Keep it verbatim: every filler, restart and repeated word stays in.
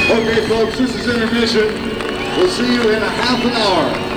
Okay, folks, this is intermission. We'll see you in a half an hour.